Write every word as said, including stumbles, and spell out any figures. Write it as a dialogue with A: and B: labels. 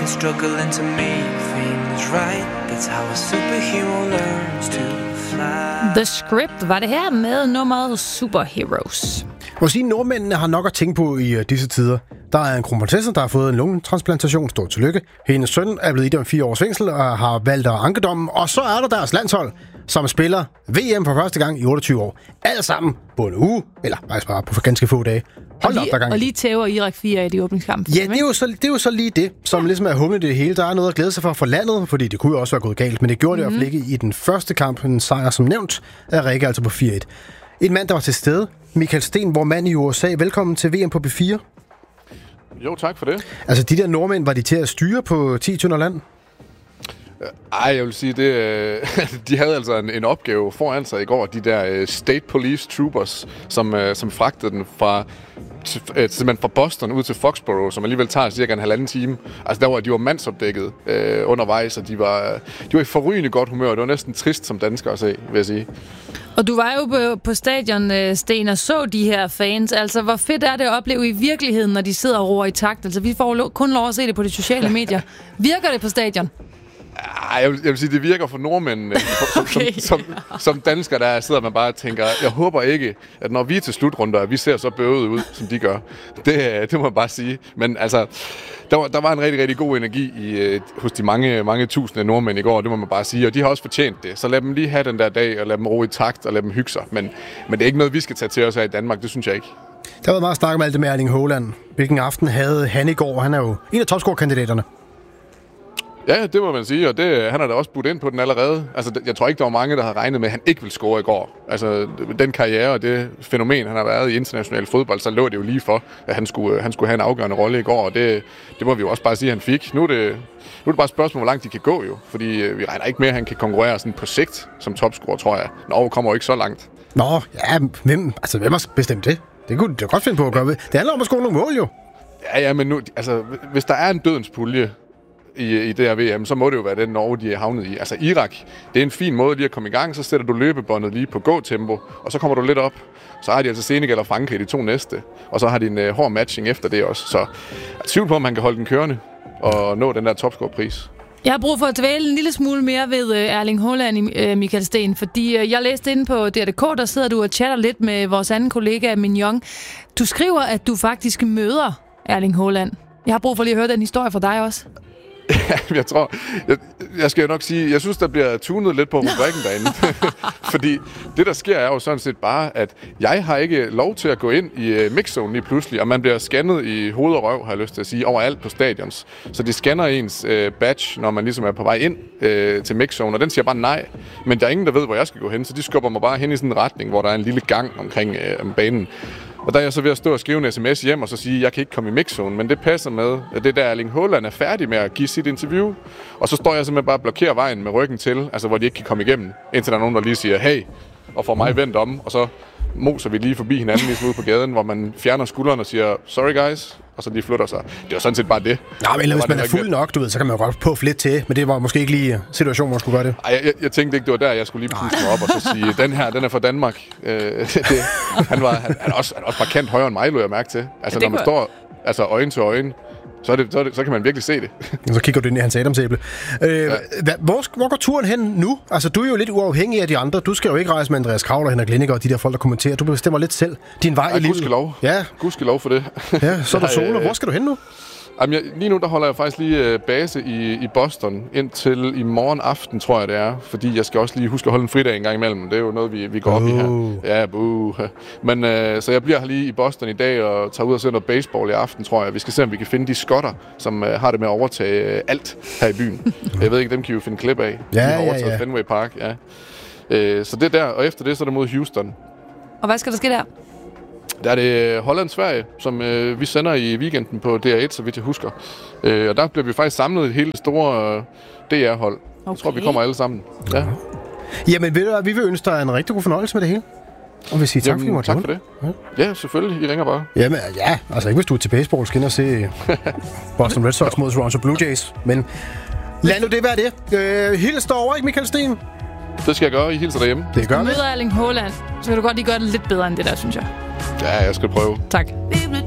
A: struggling to make things right. That's how a superhero learns to fly.
B: The Script var det her med nummeret Superheroes.
C: Må sige, nordmændene har nok at tænke på i disse tider. Der er en kronprinsesse, der har fået en lungetransplantation. Stort tillykke. Hendes søn er blevet idømt fire års fængsel og har valgt at anke dommen. Og så er der deres landshold, som spiller V M for første gang i otteogtyve år. Alt sammen på en uge, eller faktisk bare på ganske få dage. Hold
B: og, lige,
C: op, der gang.
B: og lige tæver Irak fire i de åbningskampe.
C: Ja, det er, jo så, det er jo så lige det, som ja. ligesom er humlen i det hele. Der er noget at glæde sig for for landet, fordi det kunne jo også være gået galt. Men det gjorde mm-hmm. det i hvert fald ikke i den første kamp. En sejr, som nævnt, er Rikke altså på fire et. En mand, der var til stede. Michael Sten, vor mand i U S A. Velkommen til V M på B fire.
D: Jo, tak for det.
C: Altså, de der nordmænd, var de til at styre på ti tønder land?
D: Ej, jeg vil sige, det, de havde altså en, en opgave foran sig i går, de der State Police Troopers, som, som fragtede den fra, simpelthen fra Boston ud til Foxborough, som alligevel tager cirka en halvanden time. Altså, der var de var mandsopdækket øh, undervejs, og de var, de var i forrygende godt humør. Det var næsten trist som dansker at se, vil jeg sige.
B: Og du var jo på, på stadion, Sten, og så de her fans. Altså, hvor fedt er det at opleve i virkeligheden, når de sidder og roer i takt? Altså, vi får lo- kun lov at se det på de sociale medier. Virker det på stadion?
D: Ej, jeg vil, jeg vil sige, det virker for nordmændene. Som, okay. som, som, som dansker, der sidder man bare og tænker, jeg håber ikke, at når vi er til slutrunder, vi ser så bøvet ud, som de gør. Det, det må jeg bare sige. Men altså, der var, der var en rigtig, rigtig god energi i, hos de mange, mange tusinde nordmænd i går, det må man bare sige. Og de har også fortjent det. Så lad dem lige have den der dag, og lad dem ro i takt, og lad dem hygge sig. Men, men det er ikke noget, vi skal tage til os her i Danmark. Det synes jeg ikke.
C: Der var meget snak om alt det med Erling Haaland. Hvilken aften havde han i går? Han er jo en af topscorekandidaterne.
D: Ja, det må man sige, og det, han har da også budt ind på den allerede. Altså, jeg tror ikke, der var mange, der havde regnet med, at han ikke ville score i går. Altså, den karriere og det fænomen, han har været i international fodbold, så lå det jo lige for, at han skulle, han skulle have en afgørende rolle i går, og det, det må vi jo også bare sige, at han fik. Nu er det, nu er det bare et spørgsmål, hvor langt de kan gå jo, fordi vi regner ikke med, at han kan konkurrere sådan på sigt som topscorer, tror jeg. Norge kommer jo ikke så langt.
C: Nå, ja, hvem, altså, hvem har bestemt det? Det kunne det godt finde på at gøre. Det handler om at score nogle mål, jo.
D: Ja, ja, men nu, altså, hvis der er en dødens pulje, I, i det her V M, så må det jo være den Norge, de er havnet i. Altså Irak, det er en fin måde lige at komme i gang, så sætter du løbebåndet lige på gå-tempo, og så kommer du lidt op. Så har de altså Senegal og Frankrig, de to næste, og så har de en uh, hård matching efter det også. Så jeg er tvivl på, om man kan holde den kørende og nå den der topscore-pris. Jeg
B: har brug for at dvæle en lille smule mere ved uh, Erling Haaland, uh, Michael Sten, fordi uh, jeg læste inde på D R K, der sidder du og chatter lidt med vores anden kollega, Mignon. Du skriver, at du faktisk møder Erling Haaland. Jeg har brug for lige at høre den historie fra dig også.
D: Jeg tror, jeg, jeg skal jo nok sige, jeg synes, der bliver tunet lidt på rubrikken derinde. Fordi det, der sker, er jo sådan set bare, at jeg har ikke lov til at gå ind i uh, mixzone lige pludselig, og man bliver scannet i hoved og røv, har jeg lyst til at sige, overalt på stadions. Så de scanner ens uh, badge, når man ligesom er på vej ind uh, til mixzone, og den siger bare nej. Men der er ingen, der ved, hvor jeg skal gå hen, så de skubber mig bare hen i sådan en retning, hvor der er en lille gang omkring uh, banen. Og der er jeg så ved at stå og skrive en sms hjem og så sige, at jeg kan ikke komme i mixzone, men det passer med, at det der Erling Haaland er færdig med at give sit interview. Og så står jeg simpelthen bare og blokerer vejen med ryggen til, altså hvor de ikke kan komme igennem, indtil der er nogen, der lige siger, hey, og får mig vendt om, og så moser vi lige forbi hinanden lige ude på gaden, hvor man fjerner skulderen og siger, sorry guys, og så de flytter sig. Det var sådan set bare det.
C: Ja, men hvis man er fuld nok, du ved, så kan man jo godt puffe lidt til, men det var måske ikke lige situationen, hvor man skulle gøre det.
D: Ej, jeg, jeg, jeg tænkte ikke, det var der, jeg skulle lige puste mig op og så sige, den her, den er fra Danmark. Øh, det, han var han, han er også, han er også markant højere end mig, lå jeg mærke til. Altså, ja, når man står altså, øjne til øjne, Så, er det, så, er det, så kan man virkelig se det.
C: Så kigger du ind i hans adamsæble. Øh, ja. hvor, hvor går turen hen nu? Altså, du er jo lidt uafhængig af de andre. Du skal jo ikke rejse med Andreas Kravler, Henrik Lindinger og de der folk, der kommenterer. Du bestemmer lidt selv din vej ja, i livet.
D: Gudskelov.
C: Ja,
D: gudskelov for det.
C: Ja, så er du solo. Hvor skal du hen nu?
D: Jamen, jeg, lige nu der holder jeg faktisk lige base i, i Boston indtil i morgen aften, tror jeg det er. Fordi jeg skal også lige huske at holde en fridag en gang imellem. Det er jo noget, vi, vi går uh. op i her. Ja, buh. Men øh, så jeg bliver her lige i Boston i dag og tager ud og ser noget baseball i aften, tror jeg. Vi skal se, om vi kan finde de skotter, som øh, har det med at overtage øh, alt her i byen. Jeg ved ikke, dem kan vi jo finde klip af.
C: Ja,
D: de har overtaget
C: ja, ja.
D: Fenway Park, ja. Øh, så det er der, og efter det så er det mod Houston.
B: Og hvad skal der ske der?
D: Der er det Holland-Sverige, som øh, vi sender i weekenden på D R et, så vidt jeg husker. Øh, og der bliver vi faktisk samlet et helt store øh, D R-hold. Okay. Jeg tror, vi kommer alle sammen. Ja.
C: Jamen, ved du, vi vil ønske dig en rigtig god fornøjelse med det hele. Og vi siger tak,
D: Jamen,
C: for,
D: tak for det. Ja. ja, selvfølgelig. I ringer bare.
C: Jamen, ja. Altså ikke hvis du er til baseball, skal ind og se Boston Red Sox mod Toronto Blue Jays. Men lad nu det være det. Øh, hils derovre, ikke Michael Sten?
D: Det skal jeg gøre. I hilser derhjemme.
C: Det gør
B: vi. Møder Erling Haaland, så vil du godt lige gøre det lidt bedre end det der, synes jeg.
D: Ja, jeg skal prøve.
B: Tak.